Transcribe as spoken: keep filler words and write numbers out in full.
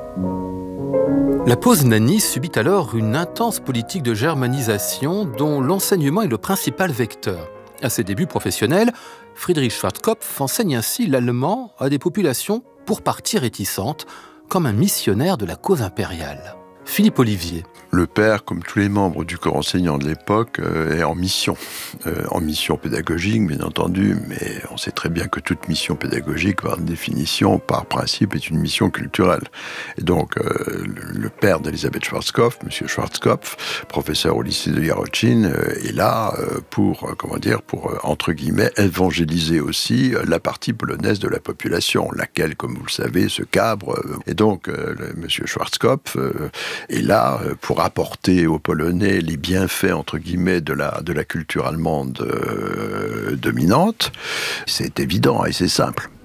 La Poznanie subit alors une intense politique de germanisation dont l'enseignement est le principal vecteur. À ses débuts professionnels, Friedrich Schwarzkopf enseigne ainsi l'allemand à des populations pour partie réticentes, comme un missionnaire de la cause impériale. Philippe Olivier. Le père, comme tous les membres du corps enseignant de l'époque, euh, est en mission. Euh, en mission pédagogique, bien entendu, mais on sait très bien que toute mission pédagogique, par définition, par principe, est une mission culturelle. Et donc, euh, le, le père d'Elisabeth Schwarzkopf, M. Schwarzkopf, professeur au lycée de Jarocin, euh, est là euh, pour, euh, comment dire, pour, euh, entre guillemets, évangéliser aussi euh, la partie polonaise de la population, laquelle, comme vous le savez, se cabre. Euh, et donc, euh, le, M. Schwarzkopf euh, est là euh, pour apporter aux Polonais les bienfaits, entre guillemets, de la, de la culture allemande euh, dominante. C'est évident et c'est simple.